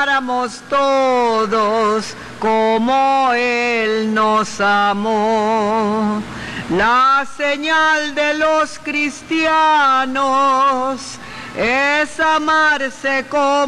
amáramos todos como Él nos amó. La señal de los cristianos es amarse como